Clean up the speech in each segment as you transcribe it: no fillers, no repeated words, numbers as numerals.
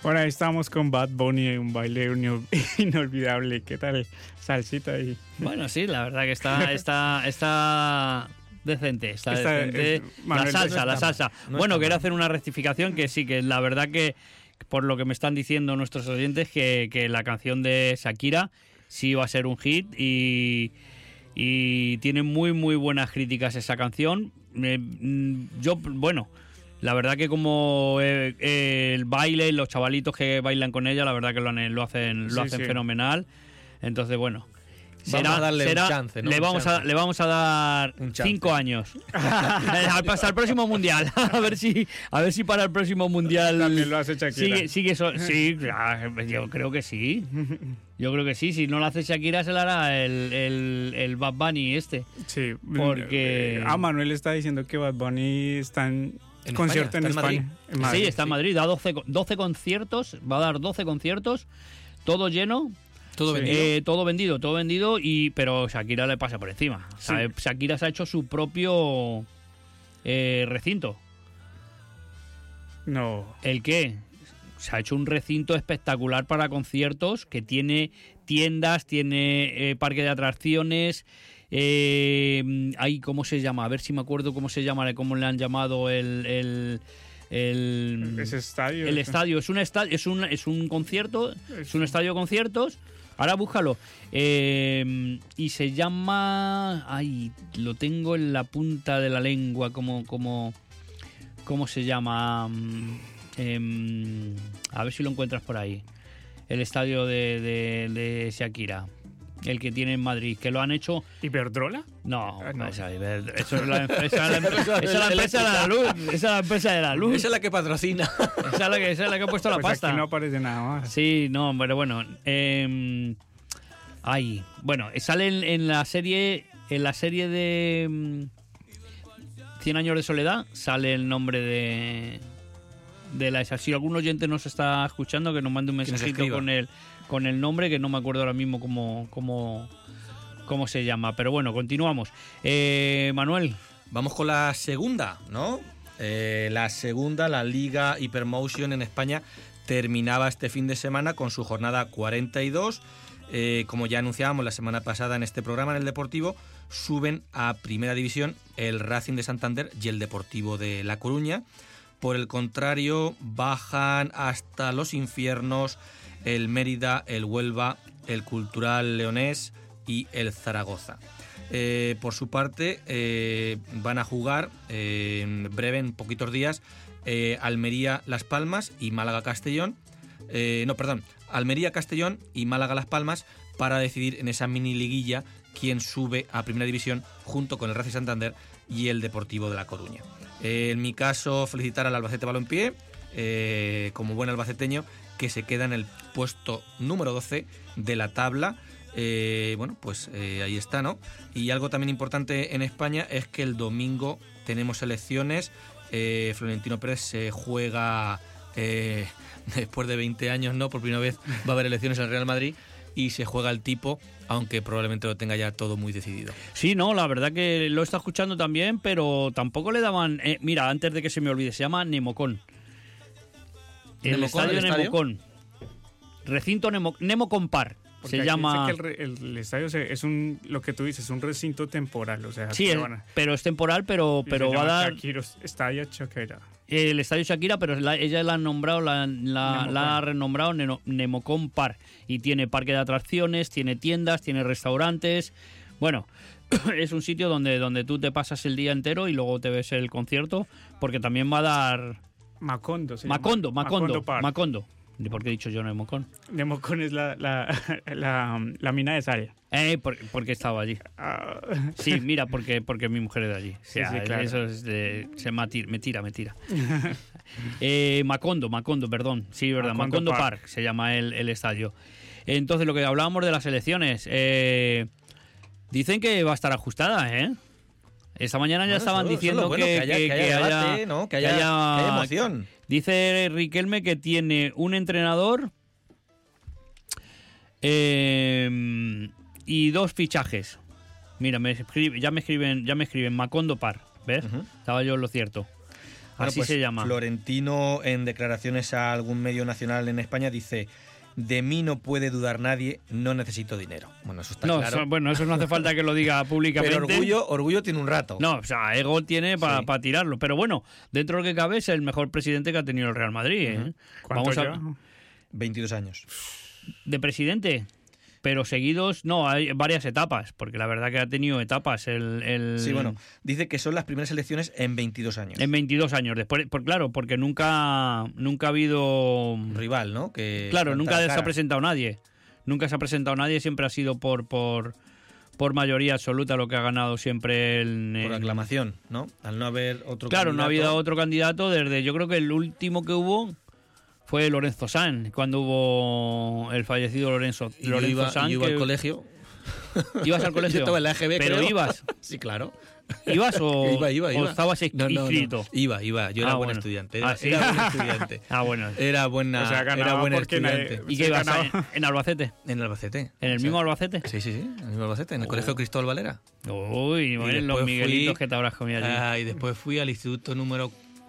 Bueno, ahí estamos con Bad Bunny, un baile inolvidable. ¿Qué tal? Salsita ahí. Bueno, sí, la verdad que está decente, está decente. Manuel, La salsa. Bueno, quiero hacer una rectificación que sí, que la verdad que por lo que me están diciendo nuestros oyentes, que la canción de Shakira sí va a ser un hit y tiene muy muy buenas críticas esa canción. Bueno, la verdad que como el baile, los chavalitos que bailan con ella, la verdad que lo hacen fenomenal. Entonces, bueno, vamos a darle un chance, ¿no? Le vamos a dar 5 años hasta el próximo mundial. a ver si para el próximo mundial también lo hace Shakira. Sí, yo creo que sí. Yo creo que sí. Si no lo hace Shakira, se lo hará el Bad Bunny este. Sí, porque Manuel está diciendo que Bad Bunny está en concierto en España. En Madrid. Sí, está en Madrid. Da 12 conciertos. Va a dar 12 conciertos. Todo lleno. Todo vendido. Todo vendido, pero Shakira le pasa por encima. Sí. Shakira se ha hecho su propio recinto. No. ¿El qué? Se ha hecho un recinto espectacular para conciertos que tiene tiendas, tiene parque de atracciones. ¿Cómo se llama? A ver si me acuerdo cómo se llama, cómo le han llamado ese estadio. El estadio es un concierto, es un estadio de conciertos. Ahora búscalo. Y se llama... lo tengo en la punta de la lengua. ¿Cómo se llama? A ver si lo encuentras por ahí. El estadio de Shakira. El que tiene en Madrid, que lo han hecho... ¿Iberdrola? No. No. Eso es la empresa de la luz. Esa es la empresa de la luz. Esa es la que patrocina. Esa es la que ha puesto la Pues pasta. Aquí no aparece nada más. Sí, no, pero bueno. Bueno, sale en la serie de 100 años de soledad, sale el nombre de la esa. Si algún oyente nos está escuchando, que nos mande un mensajito con el nombre, que no me acuerdo ahora mismo cómo se llama. Pero bueno, continuamos. Manuel. Vamos con la segunda, ¿no? La Liga Hypermotion en España terminaba este fin de semana con su jornada 42. Como ya anunciábamos la semana pasada en este programa, en el Deportivo, suben a Primera División el Racing de Santander y el Deportivo de La Coruña. Por el contrario, bajan hasta los infiernos el Mérida, el Huelva, el Cultural Leonés y el Zaragoza. Por su parte, van a jugar en breve, en poquitos días, Almería, Las Palmas y Málaga, Castellón. Almería, Castellón y Málaga, Las Palmas, para decidir en esa mini liguilla quién sube a Primera División junto con el Racing Santander y el Deportivo de La Coruña. En mi caso, felicitar al Albacete Balompié, como buen albaceteño, que se queda en el puesto número 12 de la tabla. Ahí está, ¿no? Y algo también importante en España es que el domingo tenemos elecciones. Florentino Pérez se juega después de 20 años, ¿no? Por primera vez va a haber elecciones en el Real Madrid y se juega el tipo, aunque probablemente lo tenga ya todo muy decidido. Sí, no, la verdad que lo está escuchando también, pero tampoco le daban... mira, antes de que se me olvide, se llama Nemocón. El estadio Nemocón. Recinto Nemocón Park. Porque se llama... Dice que el estadio es lo que tú dices, un recinto temporal. O sea, sí, pero es temporal, pero va a dar... Estadio Shakira. El estadio Shakira, pero ella la han nombrado, la ha renombrado Nemocón Park. Y tiene parque de atracciones, tiene tiendas, tiene restaurantes. Bueno, es un sitio donde tú te pasas el día entero y luego te ves el concierto, porque también va a dar... Macondo. Park. Macondo. ¿Por qué he dicho yo Nemocón? Nemocón es la mina de sal. Porque estaba allí. Sí, mira, porque mi mujer es de allí. Sí, claro. Eso es me tira. Macondo, perdón. Sí, verdad. Macondo Park se llama el estadio. Entonces, lo que hablábamos de las elecciones. Dicen que va a estar ajustada, ¿eh? Esta mañana ya estaban diciendo que haya debate, ¿no? Que haya emoción. Dice Riquelme que tiene un entrenador y 2 fichajes. Mira, ya me escriben Macondo Park, ¿ves? Uh-huh. Estaba yo en lo cierto. Así pues, se llama. Florentino, en declaraciones a algún medio nacional en España, dice: de mí no puede dudar nadie, no necesito dinero. Bueno, eso está claro. Eso no hace falta que lo diga públicamente. Pero orgullo tiene un rato. No, o sea, ego tiene para tirarlo. Pero bueno, dentro de lo que cabe es el mejor presidente que ha tenido el Real Madrid. ¿Eh? ¿Cuánto lleva? 22 años. ¿De presidente? Pero seguidos, no, hay varias etapas, porque la verdad que ha tenido etapas Sí, bueno, dice que son las primeras elecciones en 22 años. En 22 años, después, claro, porque nunca ha habido... rival, ¿no? Que claro, nunca se ha presentado nadie. Nunca se ha presentado nadie, siempre ha sido por mayoría absoluta lo que ha ganado siempre por aclamación, ¿no? Al no haber otro Claro, candidato. no ha habido otro candidato desde, yo creo que el último que hubo fue Lorenzo Sanz, cuando hubo el fallecido Lorenzo Sanz. Iba al colegio. ¿Ibas al colegio? Yo estaba en la AGB, ¿Pero creo. ibas? Sí, claro. ¿Ibas o, iba. o estabas inscrito? No. Iba. Yo era buen estudiante. Era buen estudiante. Bueno. Era buen estudiante. ¿Y qué ibas? ¿En Albacete? En Albacete. ¿En el mismo Albacete? Sí. En el mismo Albacete, en el Colegio Cristóbal Valera. Uy, los Miguelitos que te habrás comido allí. Y después fui al instituto número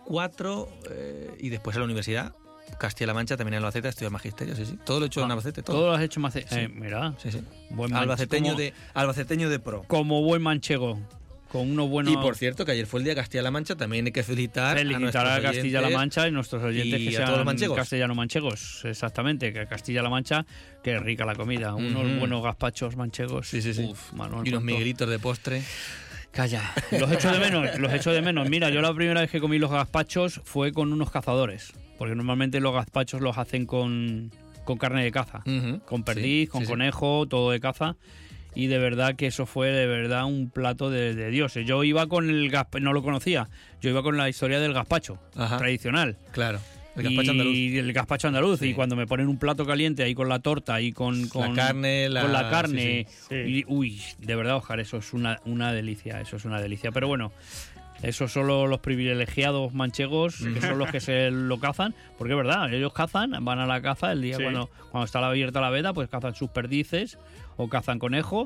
4 y después a la universidad. Castilla-La Mancha, también en Albacete, estudié magisterio, sí. Todo lo he hecho en Albacete, todo. Todo lo has hecho en Albacete. Sí. Mira. Sí. Buen albaceteño de pro. Como buen manchego. Con unos buenos... Y por cierto, que ayer fue el día de Castilla-La Mancha, también hay que felicitar a Castilla-La Mancha y nuestros oyentes y que a todos los sean manchegos. castellano-manchegos. Exactamente, que Castilla-La Mancha, que rica la comida. Unos buenos gazpachos manchegos. Sí. Uf, Manuel, y unos miguelitos de postre. Calla. Los echo de menos. Mira, yo la primera vez que comí los gazpachos fue con unos cazadores. Porque normalmente los gazpachos los hacen con carne de caza. Con perdiz, con conejo, todo de caza. Y de verdad que eso fue de verdad un plato de dioses. Yo iba con el gazpacho, no lo conocía. Yo iba con la historia del gazpacho tradicional. Claro. El gazpacho andaluz. Y el gazpacho andaluz. Sí. Y cuando me ponen un plato caliente ahí con la torta y con la carne. Con la carne. Sí. Y, uy, de verdad, Ojar, eso es una delicia. Eso es una delicia. Pero bueno, esos son los privilegiados manchegos, que son los que se lo cazan. Porque es verdad, ellos cazan, van a la caza el día cuando está abierta la veda, pues cazan sus perdices o cazan conejo.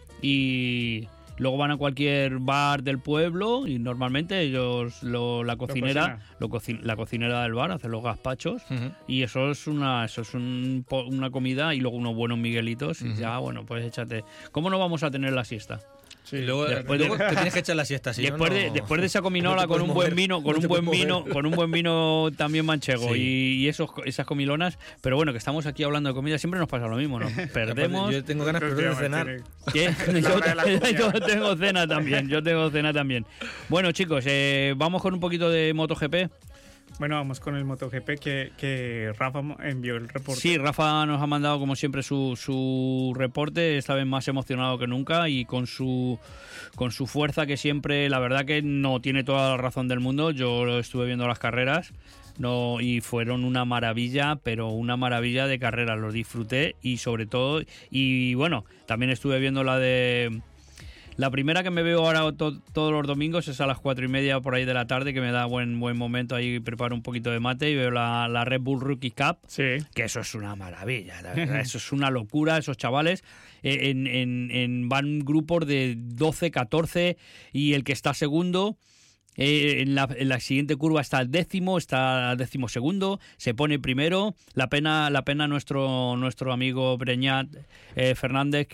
Y luego van a cualquier bar del pueblo y normalmente ellos la cocinera del bar hace los gazpachos y eso es una comida y luego unos buenos miguelitos y ya bueno, pues échate. ¿Cómo no vamos a tener la siesta? Sí, luego te tienes que echar la siesta, ¿sí? Después de esa cominola con un buen vino, con un buen vino también manchego y esas comilonas, pero bueno, que estamos aquí hablando de comida, siempre nos pasa lo mismo, ¿no? Perdemos. Yo tengo ganas de cenar. ¿Qué? Yo tengo cena también. Bueno, chicos, vamos con un poquito de MotoGP. Bueno, vamos con el MotoGP que Rafa envió el reporte. Sí, Rafa nos ha mandado como siempre su reporte, esta vez más emocionado que nunca y con su fuerza que siempre, la verdad que no tiene toda la razón del mundo. Yo estuve viendo las carreras y fueron una maravilla, pero una maravilla de carreras, los disfruté y sobre todo, y bueno, también estuve viendo la primera que me veo ahora todos los domingos es a las 4:30 por ahí de la tarde, que me da buen momento ahí, preparo un poquito de mate y veo la Red Bull Rookie Cup, que eso es una maravilla, la verdad, eso es una locura, esos chavales van grupos de 12, 14 y el que está segundo en la siguiente curva está el décimo segundo, se pone primero. La pena nuestro amigo Beñat Fernández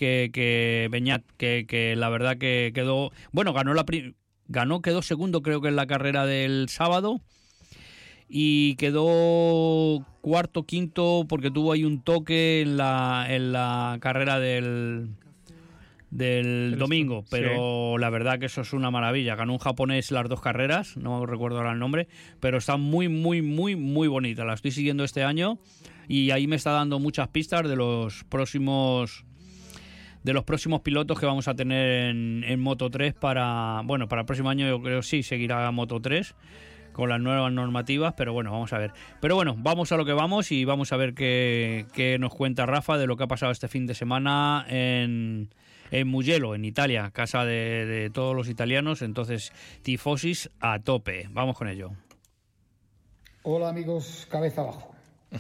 que la verdad que quedó, bueno, quedó segundo creo que en la carrera del sábado y quedó cuarto, quinto porque tuvo ahí un toque en la carrera del domingo, pero la verdad que eso es una maravilla. Ganó un japonés las dos carreras, no próximo ahora el nombre, pero están muy bonitas. La estoy siguiendo este año y ahí me está dando muchas pistas de los próximos pilotos que vamos a tener en Moto 3 para el próximo año. Yo creo sí seguirá Moto 3 con las nuevas normativas, pero bueno, vamos a ver. Pero bueno, vamos a lo que vamos y vamos a ver qué nos cuenta Rafa de lo que ha pasado este fin de semana en Mugello, en Italia, casa de todos los italianos, entonces tifosis a tope. Vamos con ello. Hola amigos, cabeza abajo.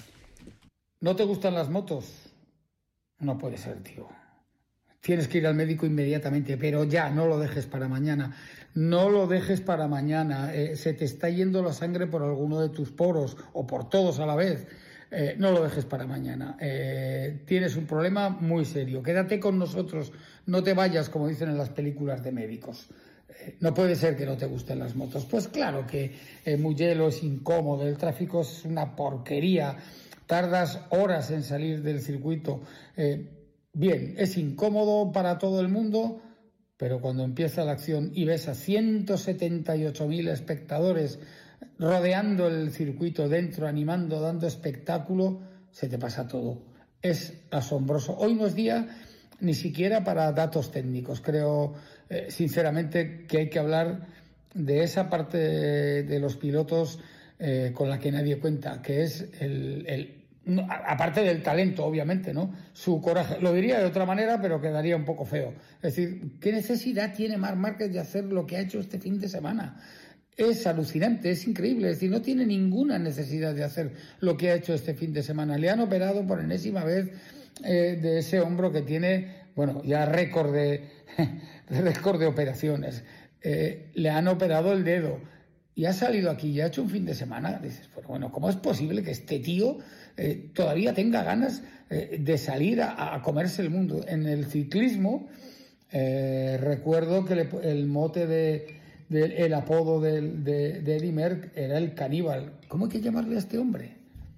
¿No te gustan las motos? No puede ser, tío. Tienes que ir al médico inmediatamente, pero ya, no lo dejes para mañana. no lo dejes para mañana, se te está yendo la sangre por alguno de tus poros o por todos a la vez. No lo dejes para mañana. Tienes un problema muy serio. Quédate con nosotros, no te vayas, como dicen en las películas de médicos. No puede ser que no te gusten las motos. Pues claro que Mugello es incómodo, el tráfico es una porquería, tardas horas en salir del circuito. Bien, es incómodo para todo el mundo, pero cuando empieza la acción y ves a 178.000 espectadores rodeando el circuito dentro, animando, dando espectáculo, se te pasa todo. Es asombroso. Hoy no es día ni siquiera para datos técnicos. Creo, sinceramente, que hay que hablar de esa parte de los pilotos con la que nadie cuenta, que es aparte del talento, obviamente, ¿no? Su coraje. Lo diría de otra manera, pero quedaría un poco feo. Es decir, ¿qué necesidad tiene Marc Márquez de hacer lo que ha hecho este fin de semana? Es alucinante, es increíble. Es decir, no tiene ninguna necesidad de hacer lo que ha hecho este fin de semana. Le han operado por enésima vez de ese hombro que tiene, bueno, ya récord de operaciones. Le han operado el dedo y ha salido aquí y ha hecho un fin de semana. Dices, pero bueno, ¿cómo es posible que este tío todavía tenga ganas de salir a comerse el mundo? En el ciclismo, recuerdo que el mote el apodo de Eddy Merckx era el caníbal. ¿Cómo hay que llamarle a este hombre?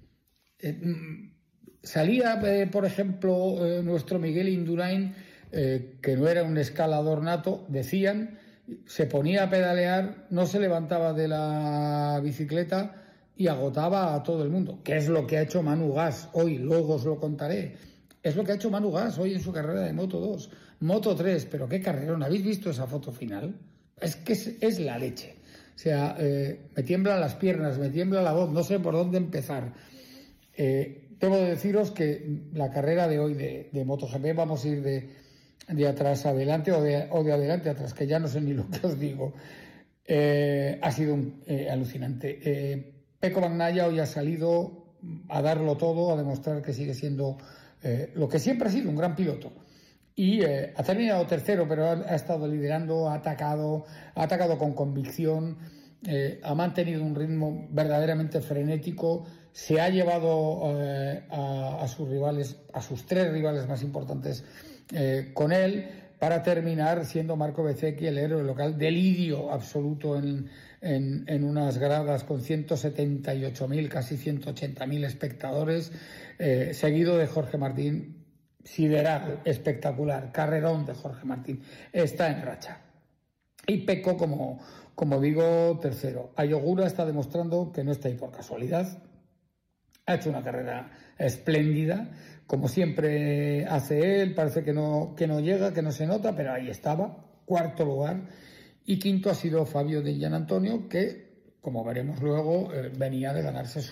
Salía, por ejemplo, nuestro Miguel Indurain, que no era un escalador nato, decían, se ponía a pedalear, no se levantaba de la bicicleta y agotaba a todo el mundo, que es lo que ha hecho Manu Gas hoy, luego os lo contaré. Es lo que ha hecho Manu Gas hoy en su carrera de Moto 2, Moto 3, pero qué carrerón. ¿Habéis visto esa foto final? Es que es la leche. O sea, me tiemblan las piernas, me tiembla la voz, no sé por dónde empezar. Debo deciros que la carrera de hoy de MotoGP, vamos a ir de atrás adelante o de adelante atrás, que ya no sé ni lo que os digo. Ha sido alucinante. Pecco Bagnaia hoy ha salido a darlo todo, a demostrar que sigue siendo lo que siempre ha sido, un gran piloto. Y ha terminado tercero, pero ha estado liderando, ha atacado con convicción, ha mantenido un ritmo verdaderamente frenético, se ha llevado a sus rivales, a sus tres rivales más importantes con él, para terminar siendo Marco Bezzecchi el héroe local. Delirio absoluto en unas gradas con 178.000, casi 180.000 espectadores, seguido de Jorge Martín. Sideral, espectacular, carrerón de Jorge Martín, está en racha. Y Pecco, como digo, tercero. Ayogura está demostrando que no está ahí por casualidad. Ha hecho una carrera espléndida, como siempre hace él. Parece que no llega, que no se nota, pero ahí estaba, cuarto lugar. Y quinto ha sido Fabio Di Giannantonio, que, como veremos luego, venía de ganarse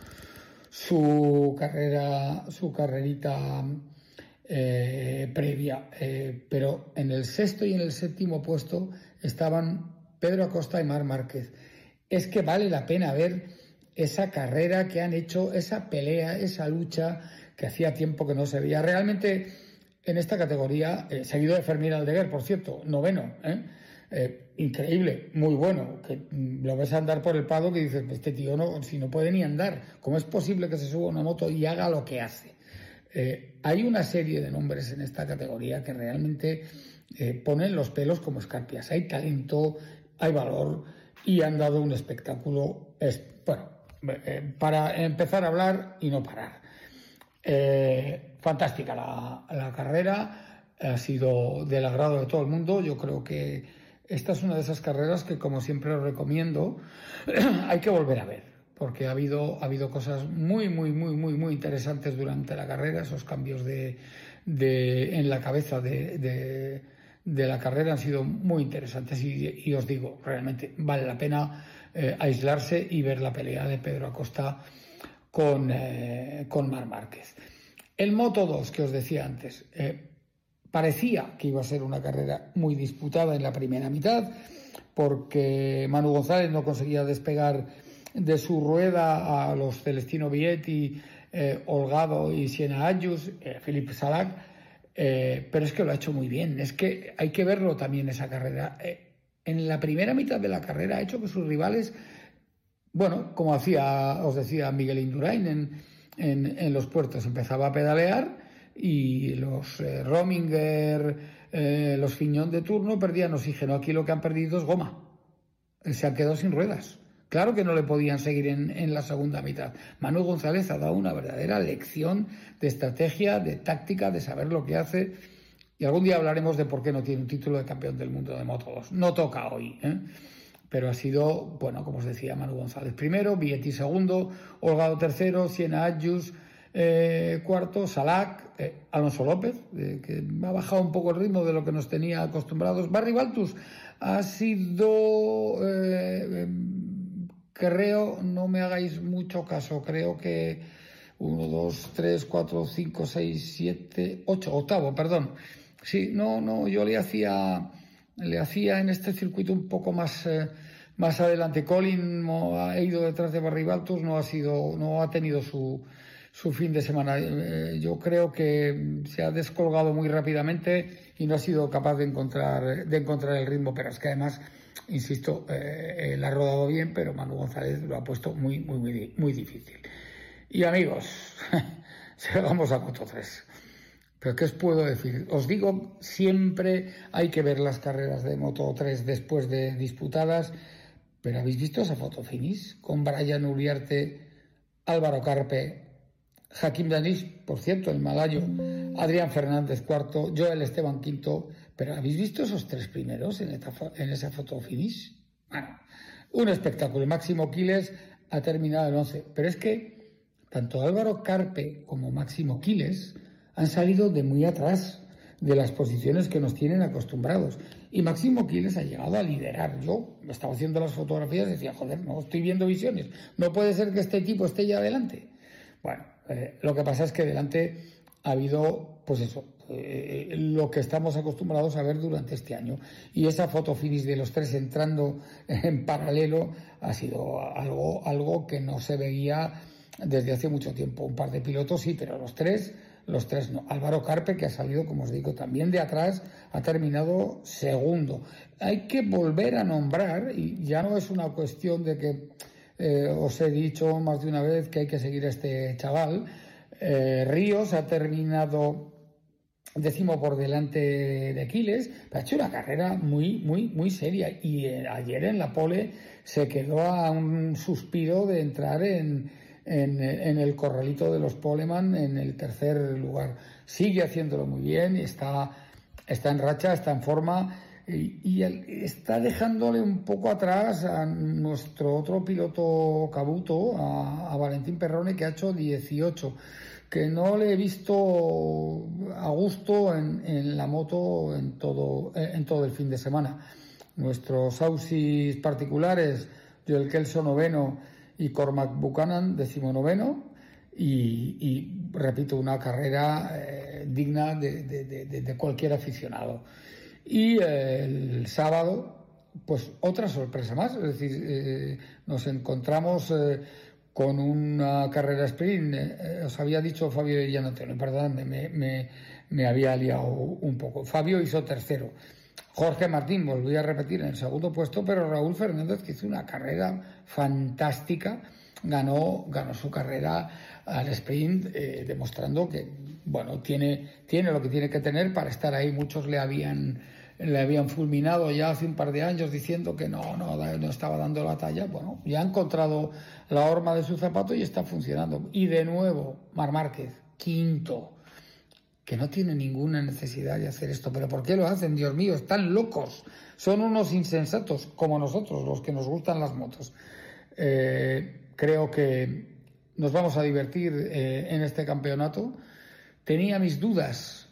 su carrerita previa, pero en el sexto y en el séptimo puesto estaban Pedro Acosta y Marc Márquez. Es que vale la pena ver esa carrera que han hecho, esa pelea, esa lucha que hacía tiempo que no se veía. Realmente en esta categoría, seguido de Fermín Aldeguer, por cierto, noveno, increíble, muy bueno, que lo ves andar por el paddock y dices, este tío si no puede ni andar, ¿cómo es posible que se suba a una moto y haga lo que hace? Hay una serie de nombres en esta categoría que realmente ponen los pelos como escarpias. Hay talento, hay valor y han dado un espectáculo, para empezar a hablar y no parar. Fantástica la carrera, ha sido del agrado de todo el mundo. Yo creo que esta es una de esas carreras que, como siempre os recomiendo, hay que volver a ver, porque ha habido cosas muy interesantes durante la carrera. Esos cambios en la cabeza de la carrera han sido muy interesantes y os digo, realmente vale la pena aislarse y ver la pelea de Pedro Acosta con Marc Márquez. El Moto 2 que os decía antes, parecía que iba a ser una carrera muy disputada en la primera mitad, porque Manu González no conseguía despegar de su rueda a los Celestino Vietti, Holgado y Siena Ayus, Philippe Salac, pero es que lo ha hecho muy bien. Es que hay que verlo también esa carrera. en la primera mitad de la carrera ha hecho que sus rivales, bueno, como os decía Miguel Indurain en los puertos, empezaba a pedalear y los Rominger, los Fignon de turno perdían oxígeno. Aquí lo que han perdido es goma. Se han quedado sin ruedas. Claro que no le podían seguir en la segunda mitad. Manu González ha dado una verdadera lección de estrategia, de táctica, de saber lo que hace. Y algún día hablaremos de por qué no tiene un título de campeón del mundo de Moto2. No toca hoy, pero ha sido, bueno, como os decía, Manu González primero, Vietti segundo, Holgado tercero, Siena Adjus cuarto, Salac, Alonso López, que ha bajado un poco el ritmo de lo que nos tenía acostumbrados. Barry Baltus ha sido, creo, no me hagáis mucho caso, creo que 1, 2, 3, 4, 5, 6, 7, 8, octavo, perdón. Sí, no, yo le hacía en este circuito un poco más adelante. Colin ha ido detrás de Barry Baltus, no ha tenido su fin de semana. Yo creo que se ha descolgado muy rápidamente y no ha sido capaz de encontrar el ritmo, pero es que además, insisto, la ha rodado bien, pero Manu González lo ha puesto muy, muy, muy, muy difícil. Y amigos, llegamos a Moto3. Pero ¿qué os puedo decir? Os digo, siempre hay que ver las carreras de Moto3 después de disputadas, pero ¿habéis visto esa foto finish? Con Brian Uriarte, Álvaro Carpe, Hakim Danish, por cierto, el malayo, Adrián Fernández cuarto, Joel Esteban quinto, pero ¿habéis visto esos tres primeros en esa foto finish? Bueno, un espectáculo. Máximo Quiles ha terminado el 11, pero es que tanto Álvaro Carpe como Máximo Quiles han salido de muy atrás de las posiciones que nos tienen acostumbrados. Y Máximo Quiles ha llegado a liderar. Yo me estaba haciendo las fotografías y decía, joder, no estoy viendo visiones. No puede ser que este tipo esté ya adelante. Bueno, lo que pasa es que delante ha habido, pues eso, lo que estamos acostumbrados a ver durante este año. Y esa foto finish de los tres entrando en paralelo ha sido algo que no se veía desde hace mucho tiempo. Un par de pilotos sí, pero los tres no. Álvaro Carpe, que ha salido, como os digo, también de atrás, ha terminado segundo. Hay que volver a nombrar, y ya no es una cuestión de que os he dicho más de una vez que hay que seguir a este chaval. Ríos ha terminado 10º por delante de Quiles, pero ha hecho una carrera muy, muy, muy seria. Y ayer en la pole se quedó a un suspiro de entrar en el corralito de los Poleman en el tercer lugar. Sigue haciéndolo muy bien, está en racha, está en forma y está dejándole un poco atrás a nuestro otro piloto Cabuto, a Valentín Perrone, que ha hecho 18, que no le he visto a gusto en la moto en todo el fin de semana. Nuestros ausis particulares, Joel Kelso 9º y Cormac Buchanan 19º, y repito, una carrera digna de cualquier aficionado. Y el sábado, pues otra sorpresa más, es decir, nos encontramos con una carrera sprint. Os había dicho Fabio y Antonio, perdón, me había liado un poco. Fabio hizo tercero. Jorge Martín volvió a repetir en el segundo puesto, pero Raúl Fernández, que hizo una carrera fantástica, ganó su carrera al sprint, demostrando que, bueno, tiene lo que tiene que tener para estar ahí. Muchos le habían fulminado ya hace un par de años diciendo que no estaba dando la talla. Bueno, ya ha encontrado la horma de su zapato y está funcionando. Y de nuevo, Marc Márquez, quinto, que no tiene ninguna necesidad de hacer esto. ¿Pero por qué lo hacen? Dios mío, están locos. Son unos insensatos, como nosotros, los que nos gustan las motos. Creo que nos vamos a divertir en este campeonato. Tenía mis dudas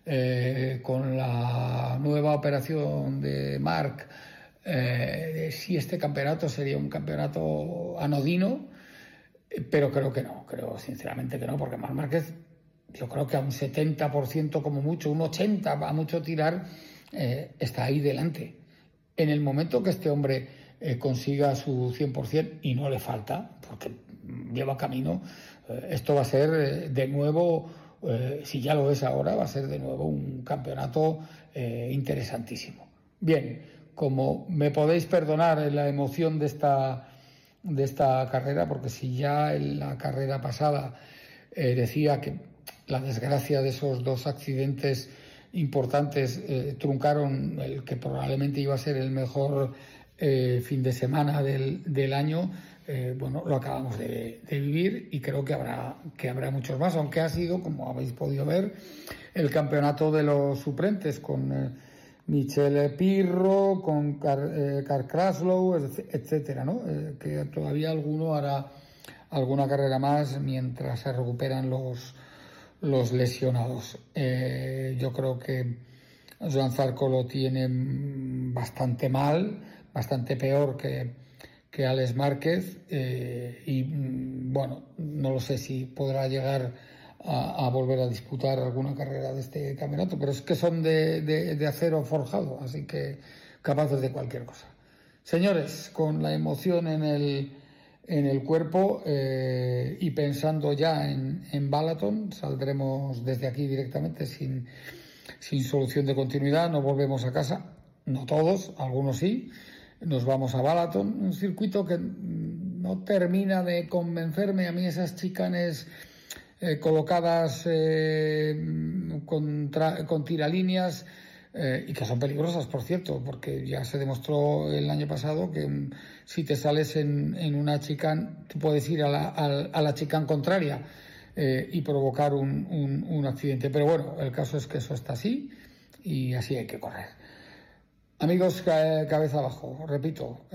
con la nueva operación de Marc, de si este campeonato sería un campeonato anodino, pero creo sinceramente que no, porque Marc Márquez, yo creo que a un 70% como mucho, un 80% a mucho tirar, está ahí delante. En el momento que este hombre consiga su 100%, y no le falta, porque lleva camino, esto va a ser de nuevo, si ya lo es ahora, va a ser de nuevo un campeonato interesantísimo. Bien, como me podéis perdonar la emoción de esta carrera, porque si ya en la carrera pasada decía que la desgracia de esos 2 accidentes importantes truncaron el que probablemente iba a ser el mejor fin de semana del año, bueno, lo acabamos de vivir y creo que habrá muchos más, aunque ha sido, como habéis podido ver, el campeonato de los suplentes con Michele Pirro, con Karl Kraslow, etcétera, ¿no? Que todavía alguno hará alguna carrera más mientras se recuperan los lesionados. Yo creo que Joan Zarco lo tiene bastante mal, bastante peor que Alex Márquez, y bueno, no lo sé si podrá llegar a volver a disputar alguna carrera de este campeonato, pero es que son de acero forjado, así que capaces de cualquier cosa. Señores, con la emoción en el cuerpo y pensando ya en Balaton, saldremos desde aquí directamente sin solución de continuidad, no volvemos a casa, no todos, algunos sí, nos vamos a Balaton, un circuito que no termina de convencerme. A mí esas chicanes colocadas con tiralíneas y que son peligrosas, por cierto, porque ya se demostró el año pasado que si te sales en una chicane, tú puedes ir a la chicane contraria y provocar un accidente. Pero bueno, el caso es que eso está así y así hay que correr. Amigos, cabeza abajo, repito,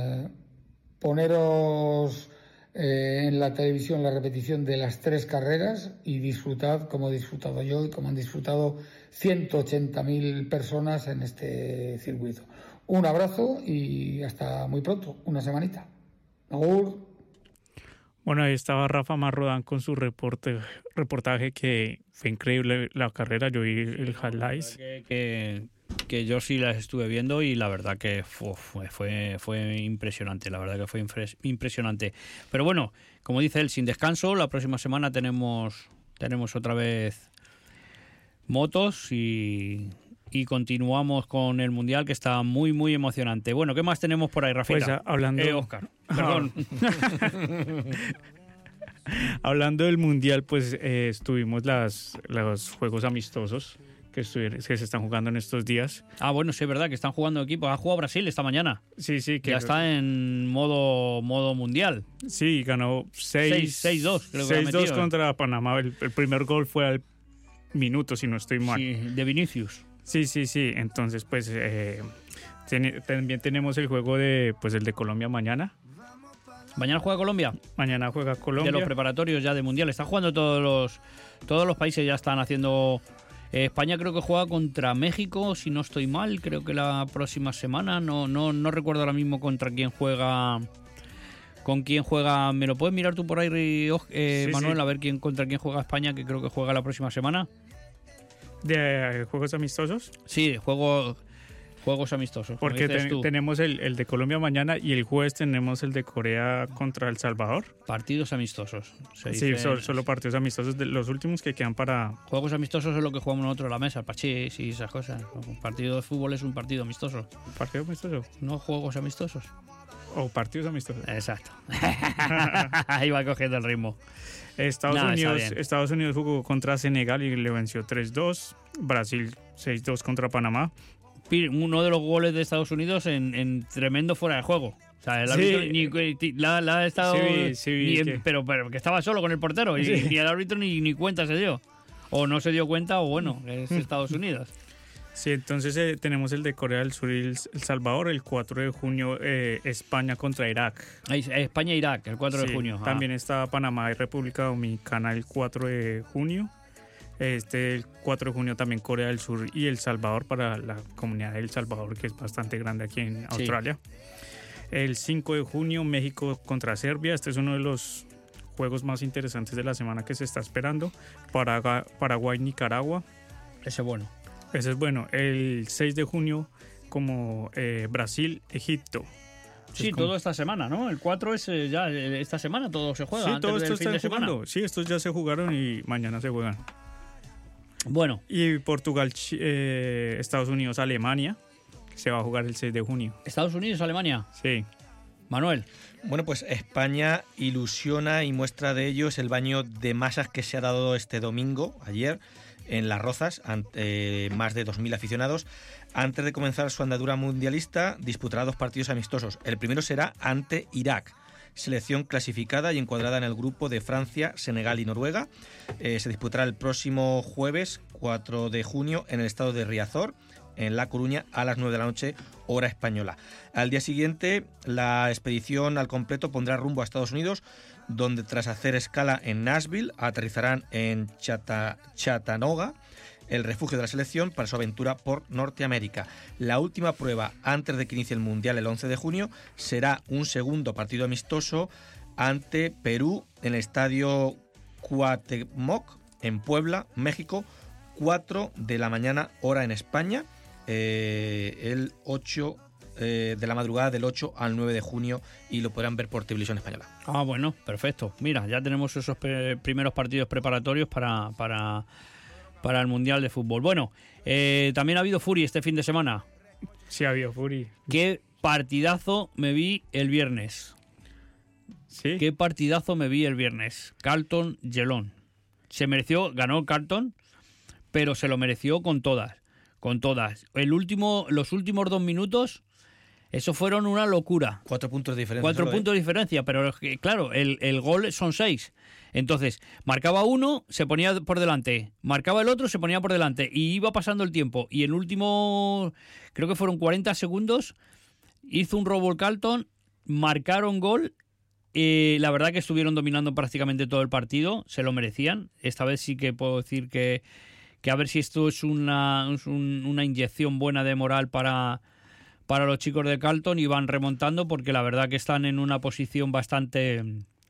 poneros en la televisión la repetición de las 3 carreras y disfrutad como he disfrutado yo y como han disfrutado 180.000 personas en este circuito. Un abrazo y hasta muy pronto, una semanita. Agur. Bueno, ahí estaba Rafa Marrodán con su reportaje, que fue increíble la carrera. Yo vi el highlights. Que yo sí las estuve viendo y la verdad que fue impresionante, la verdad que fue impresionante. Pero bueno, como dice él, sin descanso, la próxima semana tenemos otra vez motos y continuamos con el Mundial, que está muy, muy emocionante. Bueno, ¿qué más tenemos por ahí, Rafita? Pues hablando... Óscar, perdón. Hablando del Mundial, pues estuvimos los juegos amistosos que se están jugando en estos días. Ah, bueno, sí, es verdad que están jugando equipos. Ha jugado Brasil esta mañana. Sí. Que ya está en modo mundial. Sí, ganó 6-2. Creo que 6-2 contra Panamá. El primer gol fue al minuto, si no estoy mal. Sí, de Vinicius. Sí. Entonces, pues también tenemos el juego el de Colombia mañana. ¿Mañana juega Colombia? Mañana juega Colombia. De los preparatorios ya de Mundial. Están jugando todos los países, ya están haciendo... España creo que juega contra México, si no estoy mal, creo que la próxima semana. No recuerdo ahora mismo contra quién juega. ¿Con quién juega? ¿Me lo puedes mirar tú por ahí, Manuel? Sí. A ver contra quién juega España, que creo que juega la próxima semana. ¿De juegos amistosos? Sí, juegos amistosos. Porque tenemos el de Colombia mañana y el jueves tenemos el de Corea contra El Salvador. Partidos amistosos. Sí, solo partidos amistosos, de los últimos que quedan para... Juegos amistosos es lo que jugamos nosotros en la mesa, parchís y esas cosas. Un partido de fútbol es un partido amistoso. ¿Partido amistoso? No juegos amistosos. O partidos amistosos. Exacto. Ahí va cogiendo el ritmo. Estados Unidos jugó contra Senegal y le venció 3-2. Brasil 6-2 contra Panamá. Uno de los goles de Estados Unidos en tremendo fuera de juego. O sea, el árbitro la ha estado... Pero que estaba solo con el portero y el árbitro ni cuenta se dio. O no se dio cuenta o bueno, es Estados Unidos. Sí, entonces tenemos el de Corea del Sur y El Salvador el 4 de junio, España contra Irak. España-Irak, el 4 de junio. También está Panamá y República Dominicana el 4 de junio. El 4 de junio también Corea del Sur y El Salvador para la comunidad de El Salvador, que es bastante grande aquí en Australia. El 5 de junio México contra Serbia. Este es uno de los juegos más interesantes de la semana que se está esperando. Paraguay-Nicaragua. Ese es bueno. El 6 de junio como Brasil-Egipto. Sí, todo esta semana, ¿no? El 4 es ya esta semana, todo se juega. Sí, todo esto está jugando. Sí, estos ya se jugaron y mañana se juegan. Bueno. Y Portugal, Estados Unidos, Alemania. se va a jugar el 6 de junio. ¿Estados Unidos, Alemania? Sí. Manuel. Bueno, pues España ilusiona y muestra de ello es el baño de masas que se ha dado este domingo, ayer, en Las Rozas, ante más de 2.000 aficionados. Antes de comenzar su andadura mundialista, disputará 2 partidos amistosos. El primero será ante Irak, selección clasificada y encuadrada en el grupo de Francia, Senegal y Noruega. Se disputará el próximo jueves 4 de junio en el estado de Riazor, en La Coruña, a las 9 de la noche, hora española. Al día siguiente, la expedición al completo pondrá rumbo a Estados Unidos, donde tras hacer escala en Nashville, aterrizarán en Chattanooga, el refugio de la selección, para su aventura por Norteamérica. La última prueba antes de que inicie el Mundial el 11 de junio será un segundo partido amistoso ante Perú en el estadio Cuauhtémoc, en Puebla, México, 4 de la mañana, hora en España, el 8 de la madrugada del 8 al 9 de junio, y lo podrán ver por Televisión Española. Ah, bueno, perfecto. Mira, ya tenemos esos primeros partidos preparatorios para el Mundial de Fútbol. Bueno, también ha habido Fury este fin de semana. Sí, ha habido Fury. Qué partidazo me vi el viernes. ¿Sí? Qué partidazo me vi el viernes. Carlton-Geelong. Se mereció, ganó Carlton, pero se lo mereció con todas. Con todas. Los últimos 2 minutos, eso fueron una locura. 4 puntos de diferencia. 4 puntos de diferencia, pero claro, el gol son 6. Entonces, marcaba uno, se ponía por delante. Marcaba el otro, se ponía por delante. Y iba pasando el tiempo. Y el último, creo que fueron 40 segundos, hizo un robo el Carlton, marcaron gol. La verdad que estuvieron dominando prácticamente todo el partido, se lo merecían. Esta vez sí que puedo decir que a ver si esto es una inyección buena de moral para los chicos de Carlton, y van remontando, porque la verdad que están en una posición bastante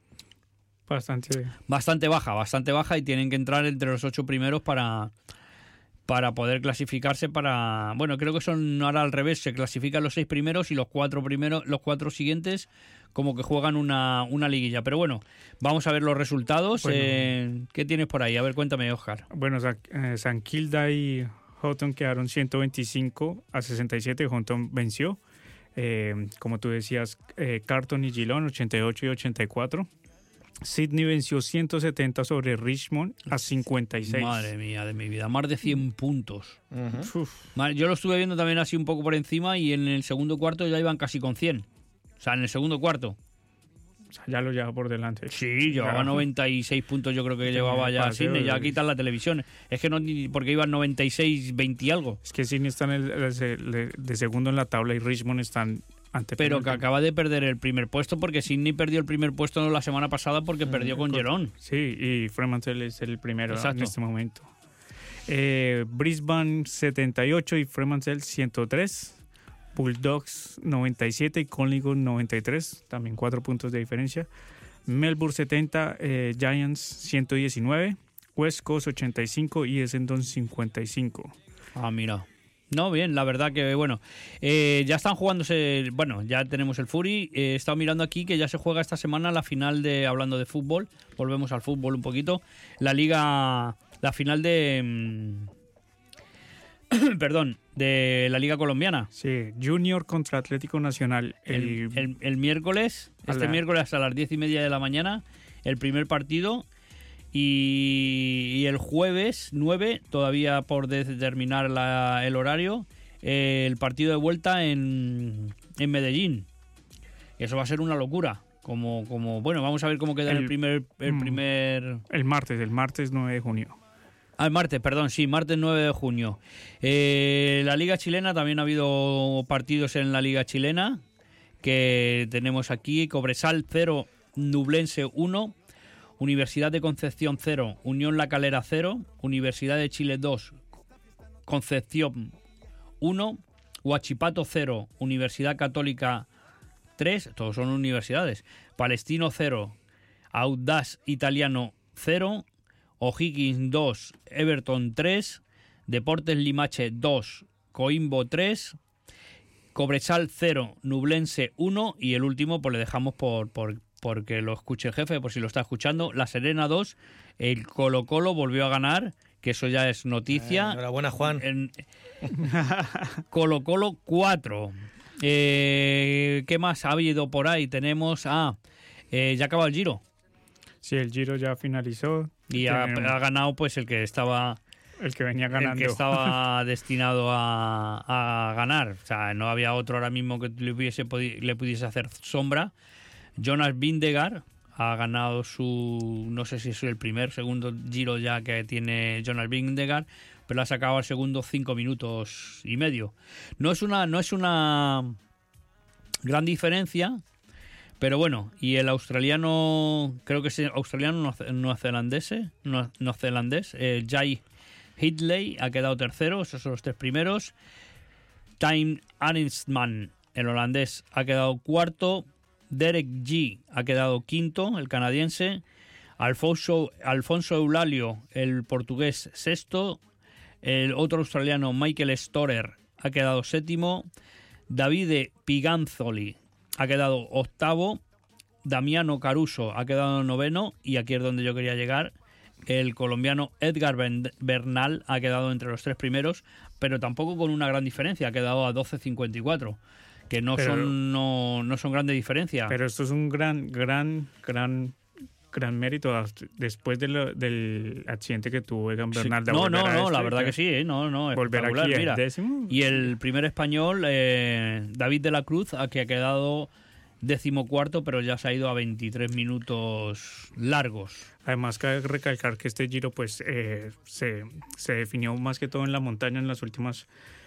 baja, y tienen que entrar entre los 8 primeros para poder clasificarse bueno, creo que son ahora al revés, se clasifican los 6 primeros y los 4 siguientes como que juegan una liguilla. Pero bueno, vamos a ver los resultados. Bueno, ¿qué tienes por ahí? A ver, cuéntame, Óscar. Bueno, San Kilda y Houghton quedaron 125-67. Houghton venció. Como tú decías, Carlton y Geelong 88 y 84. Sydney venció 170 sobre Richmond a 56. Madre mía de mi vida, más de 100 puntos. Uh-huh. Yo lo estuve viendo también así un poco por encima, y en el segundo cuarto ya iban casi con 100. O sea, en el segundo cuarto. O sea, ya lo lleva por delante. Sí, llevaba 96 puntos, yo creo que llevaba ya Sydney. Ya quitan la televisión. Es que no, porque iban 96, 20 y algo. Es que Sydney está de segundo en la tabla y Richmond están ante. Pero que acaba de perder el primer puesto, porque Sydney perdió el primer puesto la semana pasada porque perdió con Geelong. Sí, y Fremantle es el primero. Exacto. En este momento. Brisbane 78 y Fremantle 103. Bulldogs 97 y Collingwood 93, también 4 puntos de diferencia. Melbourne 70, Giants 119, West Coast 85 y Essendon 55. Ah, mira. No, bien, la verdad que, bueno, ya están jugándose, bueno, ya tenemos el Fury. He estado mirando aquí que ya se juega esta semana la final hablando de fútbol, volvemos al fútbol un poquito, la final de... perdón, de la Liga Colombiana. Sí, Junior contra Atlético Nacional. El miércoles, miércoles a las 10:30 de la mañana, el primer partido. Y el jueves 9, todavía por determinar el horario, el partido de vuelta en Medellín. Eso va a ser una locura. Bueno, vamos a ver cómo queda el primer... El martes 9 de junio. Martes 9 de junio. La Liga Chilena, también ha habido partidos en la Liga Chilena, que tenemos aquí: Cobresal 0, Ñublense 1, Universidad de Concepción 0, Unión La Calera 0, Universidad de Chile 2, Concepción 1, Huachipato 0, Universidad Católica 3, todos son universidades, Palestino 0, Audax Italiano 0, O'Higgins 2, Everton 3, Deportes Limache 2, Coimbo 3, Cobresal 0, Ñublense 1, y el último pues le dejamos porque lo escuche el jefe, por si lo está escuchando, La Serena 2, el Colo-Colo volvió a ganar, que eso ya es noticia. Enhorabuena, Juan. Colo-Colo 4. ¿Qué más ha habido por ahí? Tenemos... ya acaba el Giro. Sí, el Giro ya finalizó. Y ha ganado pues el que estaba... El que venía ganando. El que estaba destinado a ganar. O sea, no había otro ahora mismo que le pudiese hacer sombra. Jonas Vingegaard ha ganado su... No sé si es el segundo Giro ya que tiene Jonas Vingegaard, pero ha sacado al segundo 5 minutos y medio. No es una gran diferencia, pero bueno. Y el australiano, creo que es australiano neozelandés, Jai Hindley ha quedado tercero, esos son los 3 primeros. Tim Arensman, el holandés, ha quedado cuarto. Derek G ha quedado quinto, el canadiense. Alfonso Eulalio, el portugués, sexto. El otro australiano, Michael Storer, ha quedado séptimo. Davide Piganzoli ha quedado octavo. Damiano Caruso ha quedado noveno. Y aquí es donde yo quería llegar. El colombiano Edgar Bernal ha quedado entre los 3 primeros, pero tampoco con una gran diferencia. Ha quedado a 12.54. Que no son grandes diferencias. Pero esto es un gran mérito después del accidente que tuvo Egan Bernal. Sí. La verdad que sí, volver aquí al décimo. Y el primer español, David de la Cruz, que ha quedado 14º, pero ya se ha ido a 23 minutos largos. Además, cabe recalcar que este Giro pues se definió más que todo en la montaña en las últimas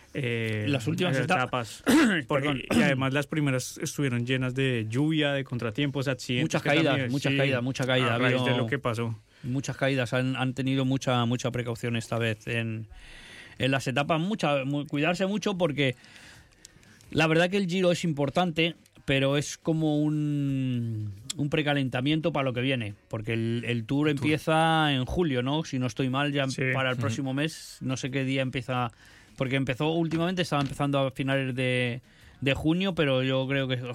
etapas. Y además las primeras estuvieron llenas de lluvia, de contratiempos, accidentes. Mucha caída. A raíz de lo que pasó. Muchas caídas. Han tenido mucha precaución esta vez en las etapas. Cuidarse mucho porque la verdad que el Giro es importante, pero es como un precalentamiento para lo que viene, porque el Tour empieza en julio, ¿no? Si no estoy mal, ya para el próximo mes, no sé qué día empieza... Porque estaba empezando a finales de junio, pero yo creo que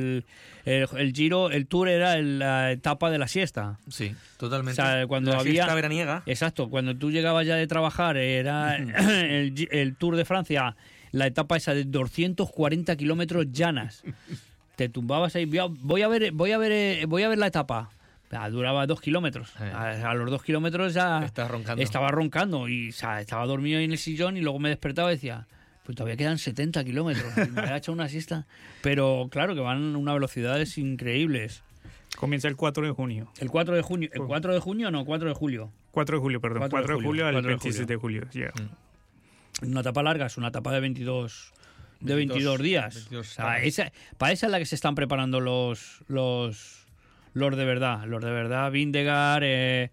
el Giro, el Tour era la etapa de la siesta. Sí, totalmente. O sea, cuando siesta veraniega. Exacto, cuando tú llegabas ya de trabajar, era el Tour de Francia, la etapa esa de 240 kilómetros llanas. Te tumbabas ahí, voy a ver la etapa. Duraba 2 kilómetros. A los 2 kilómetros ya estaba roncando y estaba dormido ahí en el sillón y luego me despertaba y decía, pues todavía quedan 70 kilómetros. Y me había hecho una siesta. Pero claro que van a unas velocidades increíbles. Comienza el 4 de junio. ¿El 4 de junio? ¿El 4 de junio o no? 4 de julio. 4 de julio, perdón. 4 de julio al 26 de julio. Yeah. Una etapa larga, es una etapa de 22 días. 22 para esa es la que se están preparando los de verdad, Vingegaard,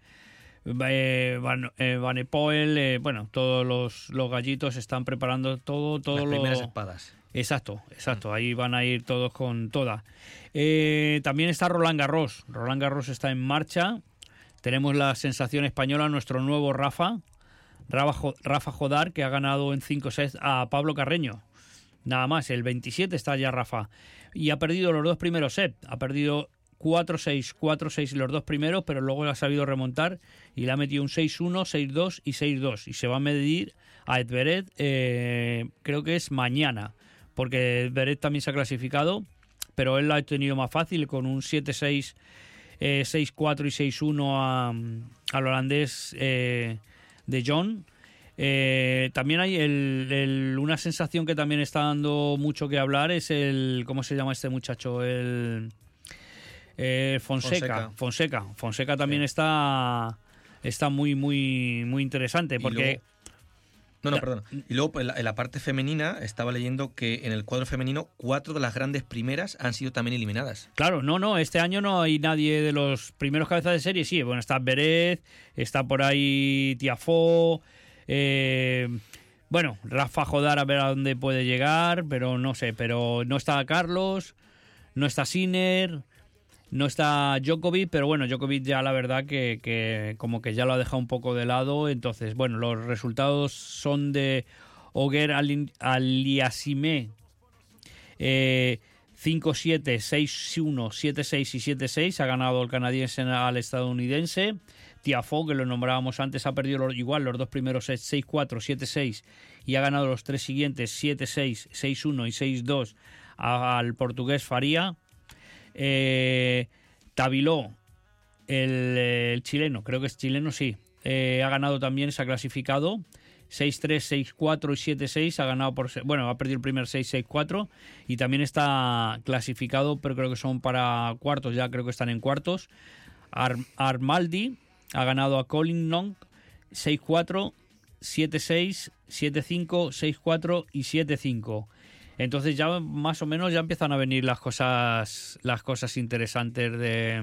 Van Poel, todos los gallitos están preparando todo las primeras espadas. Exacto, ahí van a ir todos con toda. También está Roland Garros está en marcha. Tenemos la sensación española, nuestro nuevo Rafa Jodar, que ha ganado en 5 sets a Pablo Carreño. Nada más, el 27 está ya Rafa. Y ha perdido los 2 primeros sets. Ha perdido 4-6, 4-6 los 2 primeros, pero luego ha sabido remontar y le ha metido un 6-1, 6-2 y 6-2. Y se va a medir a Edverev, creo que es mañana, porque Edverev también se ha clasificado, pero él lo ha tenido más fácil con un 7-6, 6-4 y 6-1 al holandés de John. También hay una sensación que también está dando mucho que hablar, es ¿cómo se llama este muchacho? Fonseca también está muy interesante porque y luego en la parte femenina estaba leyendo que en el cuadro femenino 4 de las grandes primeras han sido también eliminadas. Claro, este año no hay nadie de los primeros cabezas de serie. Sí, bueno, está Beret, está por ahí Tiafoe, Rafa Jodar, a ver a dónde puede llegar, pero no sé, pero no está Carlos, no está Sinner, no está Djokovic, pero bueno, Djokovic ya la verdad que como que ya lo ha dejado un poco de lado. Entonces, bueno, los resultados son de Ogier Aliassime 5-7, 6-1, 7-6 y 7-6. Ha ganado el canadiense al estadounidense. Tiafoe, que lo nombrábamos antes, ha perdido igual los dos primeros sets 6-4, 7-6 y ha ganado los tres siguientes 7-6, 6-1 y 6-2 al portugués Faria. Tabiló, el chileno, creo que es chileno, sí, ha ganado también, se ha clasificado 6-3, 6-4 y 7-6, ha ganado ha perdido el primer 6-6-4 y también está clasificado, pero creo que son para cuartos, ya creo que están en cuartos. Armaldi ha ganado a Colin Long 6-4, 7-6, 7-5, 6-4 y 7-5. Entonces ya más o menos ya empiezan a venir las cosas interesantes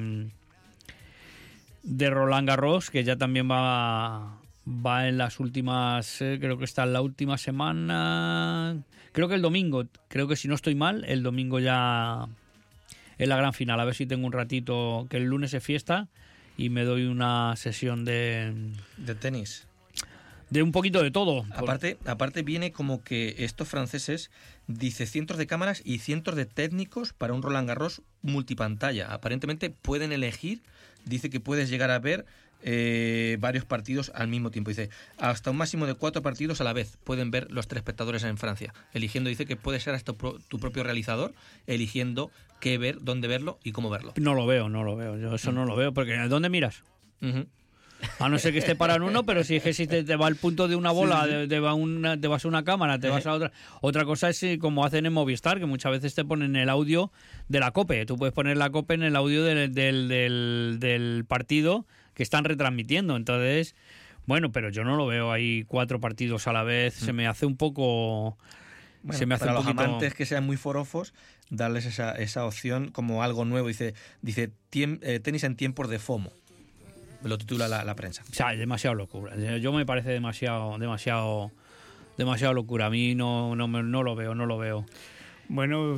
de Roland Garros, que ya también va en las últimas, creo que está en la última semana, creo que el domingo, creo que si no estoy mal, el domingo ya es la gran final. A ver si tengo un ratito, que el lunes es fiesta y me doy una sesión de tenis. De un poquito de todo. Aparte viene como que estos franceses, dice cientos de cámaras y cientos de técnicos para un Roland Garros multipantalla. Aparentemente pueden elegir, dice que puedes llegar a ver varios partidos al mismo tiempo. Dice, hasta un máximo de 4 partidos a la vez pueden ver los 3 espectadores en Francia. Eligiendo, dice que puede ser hasta tu propio realizador, eligiendo qué ver, dónde verlo y cómo verlo. No lo veo. Yo eso no lo veo, porque ¿dónde miras? A no ser que esté parado en uno, pero si es que si te va al punto de una bola, sí. te vas a una cámara, te vas a otra. Otra cosa es como hacen en Movistar, que muchas veces te ponen el audio de la COPE. Tú puedes poner la COPE en el audio del partido que están retransmitiendo. Entonces, bueno, pero yo no lo veo ahí 4 partidos a la vez. Se me hace un poco... Bueno, se me hace para un poquito... los amantes que sean muy forofos, darles esa opción como algo nuevo. Dice tenis en tiempos de FOMO. Lo titula la prensa. O sea, es demasiado locura. Yo me parece demasiado locura. A mí no lo veo. Bueno,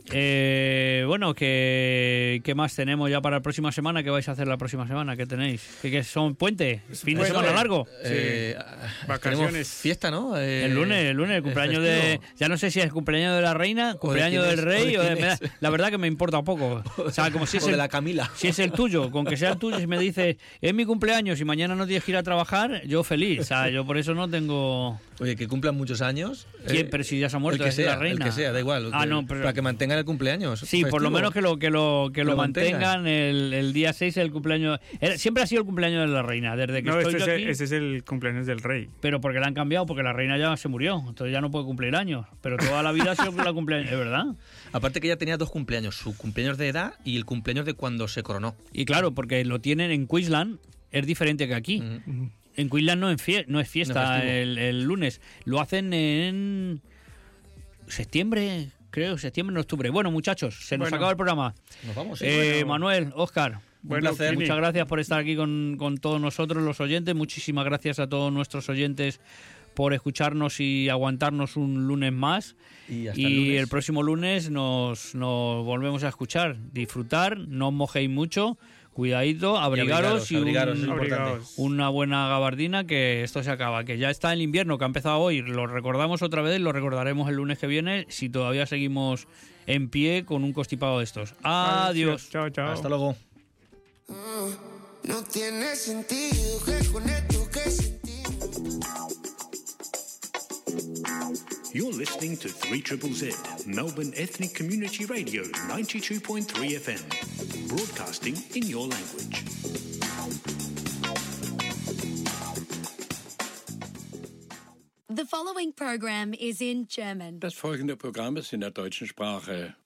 ¿qué más tenemos ya para la próxima semana? ¿Qué vais a hacer la próxima semana? ¿Qué tenéis? ¿Qué son puente? ¿Fin de semana largo? Vacaciones. Fiesta, ¿no? El lunes, el cumpleaños de... Ya no sé si es el cumpleaños de la reina, cumpleaños del rey... la verdad que me importa poco. O sea, como si es de la Camila. Si es el tuyo, con que sea el tuyo, si me dice, es mi cumpleaños y mañana no tienes que ir a trabajar, yo feliz. O sea, yo por eso no tengo... Oye, que cumplan muchos años. ¿Quién? Pero si ya se ha muerto, la reina. El que sea, da igual. No, pero... Para que mantengan el cumpleaños. Sí, festivo. por lo menos que lo mantengan el día 6, el cumpleaños. Siempre ha sido el cumpleaños de la reina, desde que estoy yo aquí. Ese es el cumpleaños del rey. Pero porque la han cambiado, porque la reina ya se murió, entonces ya no puede cumplir años. Pero toda la vida ha sido la cumpleaños, ¿es verdad? Aparte que ella tenía 2 cumpleaños, su cumpleaños de edad y el cumpleaños de cuando se coronó. Y claro, porque lo tienen en Queensland, es diferente que aquí. En Queensland no es fiesta el lunes, lo hacen en septiembre, creo, en octubre. Bueno, muchachos, se nos acaba el programa. Nos vamos. Manuel, Óscar, un placer. Kini. Muchas gracias por estar aquí con todos nosotros, los oyentes. Muchísimas gracias a todos nuestros oyentes por escucharnos y aguantarnos un lunes más. Y el próximo lunes nos volvemos a escuchar. Disfrutar, no os mojéis mucho. Cuidadito, abrigaros y una buena gabardina, que esto se acaba, que ya está el invierno, que ha empezado hoy. Lo recordamos otra vez, lo recordaremos el lunes que viene, si todavía seguimos en pie con un constipado de estos. Adiós. Chao. Hasta luego. No tiene sentido que con esto que sentimos. You're listening to 3ZZZ, Melbourne Ethnic Community Radio, 92.3 FM, broadcasting in your language. The following program is in German. Das folgende Programm ist in der deutschen Sprache.